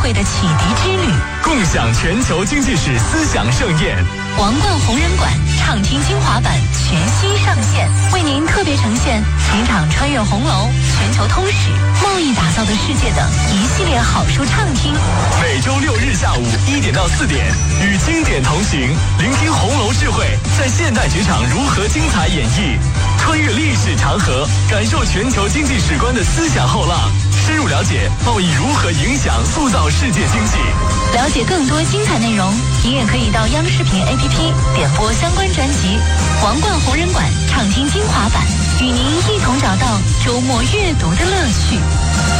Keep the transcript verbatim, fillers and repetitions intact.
会的启迪之旅， 共享全球经济史思想盛宴。 王冠红人馆畅听精华版全新上线，为您特别呈现情场穿越红楼、全球通史、贸易打造的世界等一系列好书畅听。 每周六日下午一点到四点，与经典同行，聆听红楼智慧在现代职场如何精彩演绎，穿越历史长河，感受全球经济史观的思想后浪，深入了解贸易如何影响塑造世界经济。 了解更多精彩内容，您也可以到央视频 A P P 点播相关专辑《王冠红人馆畅听精华版》，与您一同找到周末阅读的乐趣。